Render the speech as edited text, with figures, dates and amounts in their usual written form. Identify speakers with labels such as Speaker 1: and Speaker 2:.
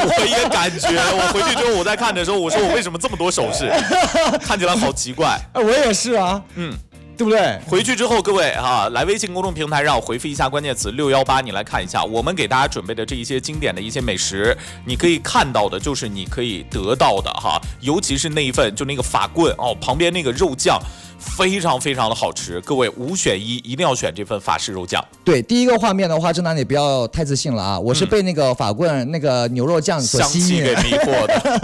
Speaker 1: 我一个感觉。我回去之后我在看的时候，我说我为什么这么多手势，看起来好奇怪。
Speaker 2: 我也是啊，对不对？
Speaker 1: 回去之后，各位来微信公众平台让我回复一下关键词618，你来看一下我们给大家准备的这一些经典的一些美食，你可以看到的就是你可以得到的尤其是那一份就那个法棍旁边那个肉酱。非常非常的好吃，各位5选1，一定要选这份法式肉酱。
Speaker 2: 对，第一个画面的话，正南你不要太自信了啊！我是被那个法棍那个牛肉酱所吸引，
Speaker 1: 香气给迷惑的。